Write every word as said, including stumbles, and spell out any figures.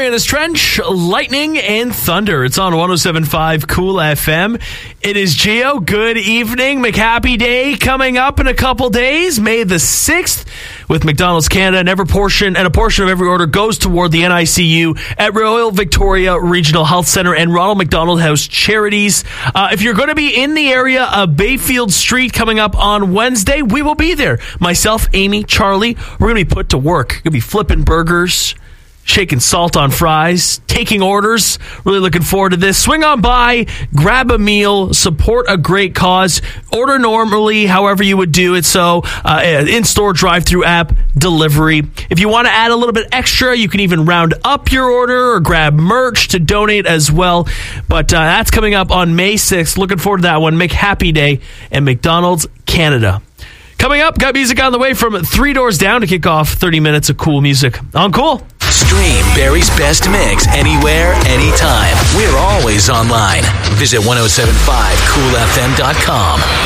Marianas Trench, lightning and thunder. It's on one oh seven point five Cool F M. It is Gio. Good evening. McHappy Day coming up in a couple days, May the sixth, with McDonald's Canada. And every portion and a portion of every order goes toward the N I C U at Royal Victoria Regional Health Center and Ronald McDonald House Charities. Uh, if you're going to be in the area of Bayfield Street coming up on Wednesday, we will be there. Myself, Amy, Charlie, we're going to be put to work. We're going to be flipping burgers, shaking salt on fries, taking orders. Really looking forward to this. Swing on by, grab a meal, support a great cause. Order normally, however you would do it. So, uh, in-store, drive-through app, delivery. If you want to add a little bit extra, you can even round up your order or grab merch to donate as well. But uh, that's coming up on May sixth. Looking forward to that one. McHappy Day and McDonald's Canada. Coming up, got music on the way from Three Doors Down to kick off thirty minutes of cool music on Cool. Stream Barry's Best Mix anywhere, anytime. We're always online. Visit ten seventy-five cool f m dot com.